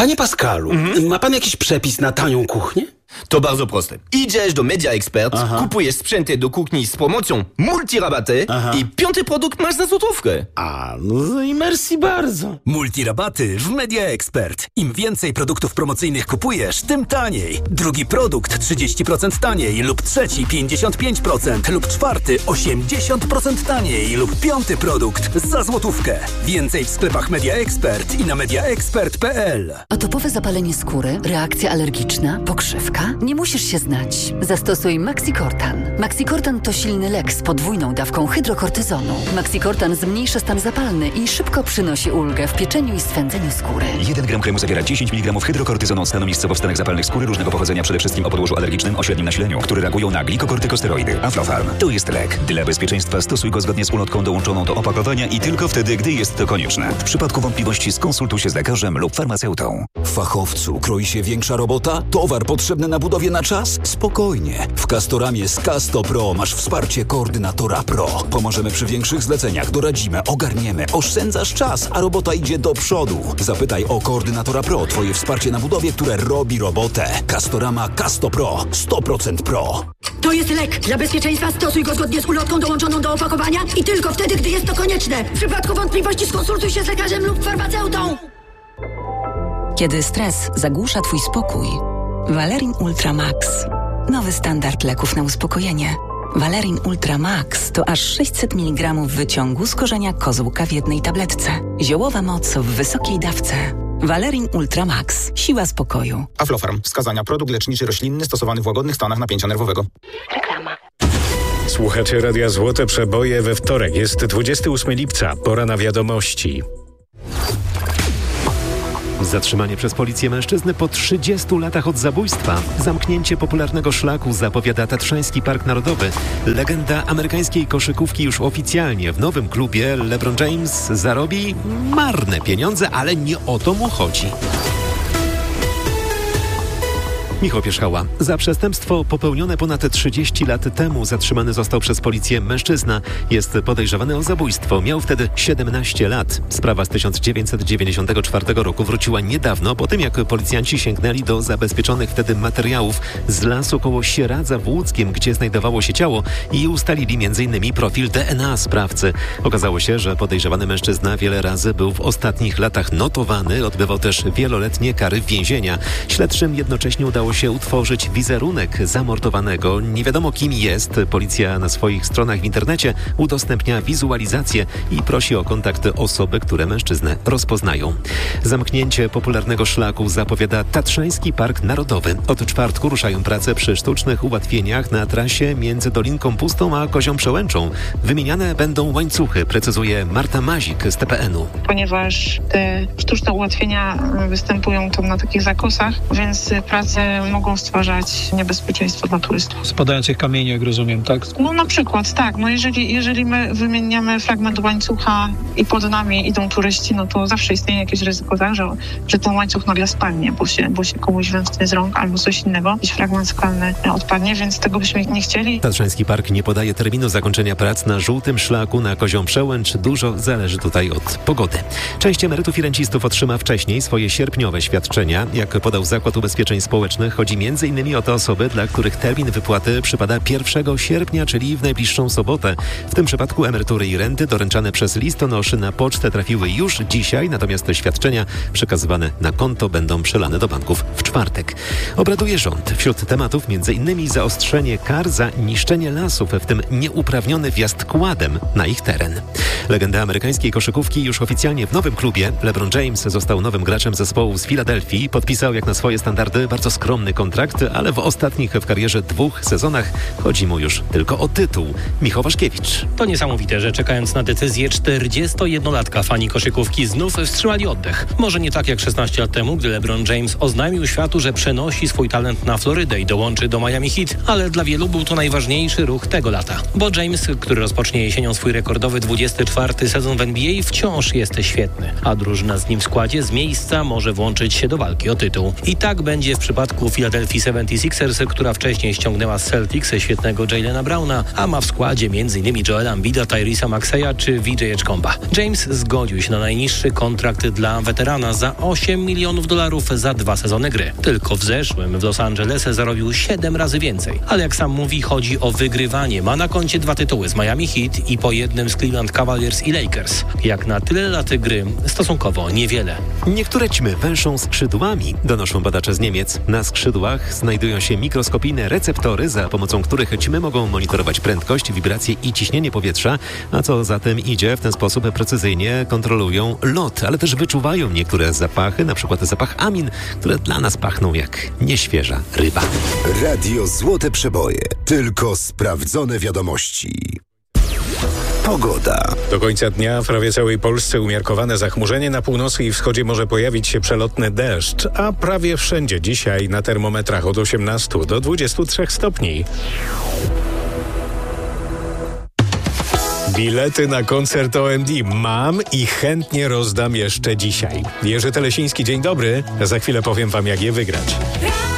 Panie Pascalu, ma pan jakiś przepis na tanią kuchnię? To bardzo proste. Idziesz do Media Expert, kupujesz sprzęty do kuchni z promocją multirabaty i 5. produkt masz za złotówkę. No i merci bardzo. Multirabaty w Media Expert. Im więcej produktów promocyjnych kupujesz, tym taniej. Drugi produkt 30% taniej lub trzeci 55% lub czwarty 80% taniej lub 5. produkt za złotówkę. Więcej w sklepach Media Expert i na mediaexpert.pl. Atopowe zapalenie skóry, reakcja alergiczna, pokrzywka? Nie musisz się znać. Zastosuj Maxicortan. Maxicortan to silny lek z podwójną dawką hydrokortyzonu. Maxicortan zmniejsza stan zapalny i szybko przynosi ulgę w pieczeniu i swędzeniu skóry. 1 gram kremu zawiera 10 mg hydrokortyzonu stanowiskowo w stanach zapalnych skóry różnego pochodzenia, przede wszystkim o podłożu alergicznym o średnim nasileniu, które reagują na glikokortykosteroidy. Aflofarm to jest lek. Dla bezpieczeństwa stosuj go zgodnie z ulotką dołączoną do opakowania i tylko wtedy, gdy jest to konieczne. W przypadku wątpliwości skonsultuj się z lekarzem lub farmaceutą. Fachowcu, kroi się większa robota? Towar potrzebny na budowie na czas? Spokojnie. W Castoramie z Casto Pro masz wsparcie koordynatora Pro. Pomożemy przy większych zleceniach, doradzimy, ogarniemy, oszczędzasz czas, a robota idzie do przodu. Zapytaj o koordynatora Pro, twoje wsparcie na budowie, które robi robotę. Castorama Casto Pro. 100% Pro. To jest lek. Dla bezpieczeństwa stosuj go zgodnie z ulotką dołączoną do opakowania i tylko wtedy, gdy jest to konieczne. W przypadku wątpliwości skonsultuj się z lekarzem lub farmaceutą. Kiedy stres zagłusza twój spokój, Valerin Ultra Max. Nowy standard leków na uspokojenie. Valerin Ultra Max to aż 600 mg wyciągu z korzenia kozłka w jednej tabletce. Ziołowa moc w wysokiej dawce. Valerin Ultra Max. Siła spokoju. Aflofarm. Wskazania. Produkt leczniczy roślinny stosowany w łagodnych stanach napięcia nerwowego. Reklama. Słuchacie Radia Złote Przeboje we wtorek. Jest 28 lipca. Pora na wiadomości. Zatrzymanie przez policję mężczyzny po 30 latach od zabójstwa. Zamknięcie popularnego szlaku zapowiada Tatrzański Park Narodowy. Legenda amerykańskiej koszykówki już oficjalnie w nowym klubie. LeBron James zarobi marne pieniądze, ale nie o to mu chodzi. Michał Pierzchała. Za przestępstwo popełnione ponad 30 lat temu zatrzymany został przez policję mężczyzna. Jest podejrzewany o zabójstwo. Miał wtedy 17 lat. Sprawa z 1994 roku wróciła niedawno, po tym jak policjanci sięgnęli do zabezpieczonych wtedy materiałów z lasu koło Sieradza w Łódzkiem, gdzie znajdowało się ciało i ustalili m.in. profil DNA sprawcy. Okazało się, że podejrzewany mężczyzna wiele razy był w ostatnich latach notowany, odbywał też wieloletnie kary więzienia. Śledczym jednocześnie udało się utworzyć wizerunek zamordowanego. Nie wiadomo kim jest. Policja na swoich stronach w internecie udostępnia wizualizację i prosi o kontakt osoby, które mężczyznę rozpoznają. Zamknięcie popularnego szlaku zapowiada Tatrzański Park Narodowy. Od czwartku ruszają prace przy sztucznych ułatwieniach na trasie między Dolinką Pustą a Kozią Przełęczą. Wymieniane będą łańcuchy, precyzuje Marta Mazik z TPN-u. Ponieważ te sztuczne ułatwienia występują tam na takich zakosach, więc prace mogą stwarzać niebezpieczeństwo dla turystów. Spadających kamieni, jak rozumiem, tak? No na przykład, tak. No jeżeli my wymieniamy fragment łańcucha i pod nami idą turyści, no to zawsze istnieje jakieś ryzyko, tak, że ten łańcuch nagle spadnie, bo się komuś wymknie z rąk albo coś innego. Jakiś fragment skalny odpadnie, więc tego byśmy nie chcieli. Tatrzański Park nie podaje terminu zakończenia prac na żółtym szlaku na Kozią Przełęcz. Dużo zależy tutaj od pogody. Część emerytów i rencistów otrzyma wcześniej swoje sierpniowe świadczenia. Jak podał Zakład Ubezpieczeń Społecznych, chodzi m.in. o te osoby, dla których termin wypłaty przypada 1 sierpnia, czyli w najbliższą sobotę. W tym przypadku emerytury i renty doręczane przez listonoszy na pocztę trafiły już dzisiaj, natomiast te świadczenia przekazywane na konto będą przelane do banków w czwartek. Obraduje rząd. Wśród tematów m.in. zaostrzenie kar za niszczenie lasów, w tym nieuprawniony wjazd kładem na ich teren. Legenda amerykańskiej koszykówki już oficjalnie w nowym klubie. LeBron James został nowym graczem zespołu z Filadelfii. Podpisał jak na swoje standardy bardzo skromny kontrakt, ale w ostatnich w karierze 2 sezonach chodzi mu już tylko o tytuł. Michał Waszkiewicz. To niesamowite, że czekając na decyzję 41-latka fani koszykówki znów wstrzymali oddech. Może nie tak jak 16 lat temu, gdy LeBron James oznajmił światu, że przenosi swój talent na Florydę i dołączy do Miami Heat, ale dla wielu był to najważniejszy ruch tego lata. Bo James, który rozpocznie jesienią swój rekordowy 24 sezon w NBA, wciąż jest świetny, a drużyna z nim w składzie z miejsca może włączyć się do walki o tytuł. I tak będzie w przypadku zawodników Philadelphia 76ers, która wcześniej ściągnęła z Celtics świetnego Jaylena Browna, a ma w składzie m.in. Joela Embida, Tyresa Maxeya czy VJ Edgecomba. James zgodził się na najniższy kontrakt dla weterana za $8 milionów za 2 sezony gry. Tylko w zeszłym w Los Angeles zarobił 7 razy więcej. Ale jak sam mówi, chodzi o wygrywanie. Ma na koncie 2 tytuły z Miami Heat i po jednym z Cleveland Cavaliers i Lakers. Jak na tyle lat gry, stosunkowo niewiele. Niektóre ćmy węszą skrzydłami, donoszą badacze z Niemiec. Na skrzydłach znajdują się mikroskopijne receptory, za pomocą których ćmy mogą monitorować prędkość, wibracje i ciśnienie powietrza, a co za tym idzie, w ten sposób precyzyjnie kontrolują lot, ale też wyczuwają niektóre zapachy, na przykład zapach amin, które dla nas pachną jak nieświeża ryba. Radio Złote Przeboje. Tylko sprawdzone wiadomości. Pogoda. Do końca dnia w prawie całej Polsce umiarkowane zachmurzenie, na północy i wschodzie może pojawić się przelotny deszcz, a prawie wszędzie dzisiaj na termometrach od 18 do 23 stopni. Bilety na koncert OMD mam i chętnie rozdam jeszcze dzisiaj. Jerzy Telesiński, dzień dobry. Za chwilę powiem wam, jak je wygrać.